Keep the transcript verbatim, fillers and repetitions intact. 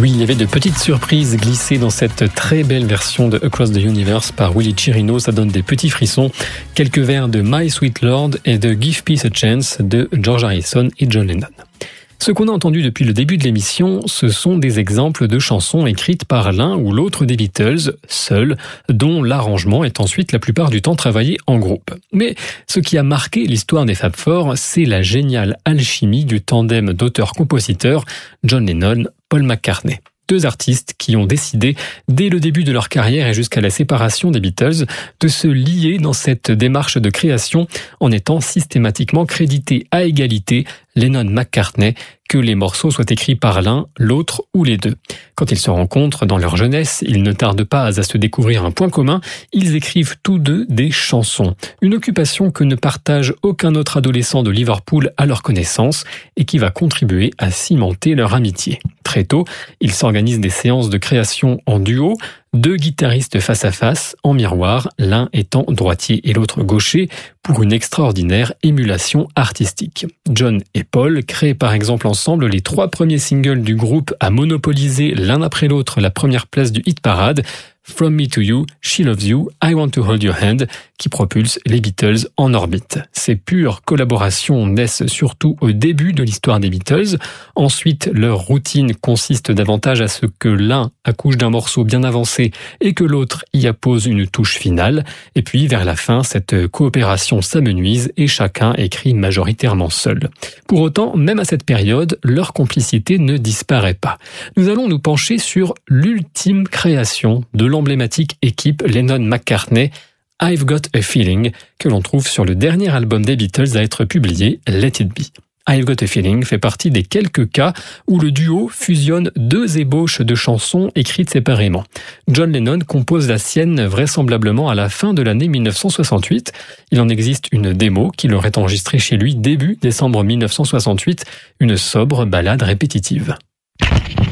oui, il y avait de petites surprises glissées dans cette très belle version de Across the Universe par Willie Chirino. Ça donne des petits frissons. Quelques vers de My Sweet Lord et de Give Peace a Chance de George Harrison et John Lennon. Ce qu'on a entendu depuis le début de l'émission, ce sont des exemples de chansons écrites par l'un ou l'autre des Beatles, seuls, dont l'arrangement est ensuite la plupart du temps travaillé en groupe. Mais ce qui a marqué l'histoire des Fab Four, c'est la géniale alchimie du tandem d'auteurs-compositeurs John Lennon-Paul McCartney. Deux artistes qui ont décidé, dès le début de leur carrière et jusqu'à la séparation des Beatles, de se lier dans cette démarche de création en étant systématiquement crédités à égalité Lennon-McCartney, que les morceaux soient écrits par l'un, l'autre ou les deux. Quand ils se rencontrent dans leur jeunesse, ils ne tardent pas à se découvrir un point commun, ils écrivent tous deux des chansons. Une occupation que ne partage aucun autre adolescent de Liverpool à leur connaissance et qui va contribuer à cimenter leur amitié. Très tôt, ils s'organisent des séances de création en duo, deux guitaristes face à face, en miroir, l'un étant droitier et l'autre gaucher, pour une extraordinaire émulation artistique. John et Paul créent par exemple ensemble les trois premiers singles du groupe à monopoliser l'un après l'autre la première place du hit parade, From Me to You, She Loves You, I Want to Hold Your Hand, qui propulse les Beatles en orbite. Ces pures collaborations naissent surtout au début de l'histoire des Beatles. Ensuite, leur routine consiste davantage à ce que l'un accouche d'un morceau bien avancé et que l'autre y appose une touche finale. Et puis, vers la fin, cette coopération s'amenuise et chacun écrit majoritairement seul. Pour autant, même à cette période, leur complicité ne disparaît pas. Nous allons nous pencher sur l'ultime création de l'emblématique équipe Lennon-McCartney, I've Got a Feeling, que l'on trouve sur le dernier album des Beatles à être publié, Let It Be. I've Got a Feeling fait partie des quelques cas où le duo fusionne deux ébauches de chansons écrites séparément. John Lennon compose la sienne vraisemblablement à la fin de l'année mille neuf cent soixante-huit. Il en existe une démo qu'il aurait enregistrée chez lui début décembre mille neuf cent soixante-huit, une sobre ballade répétitive.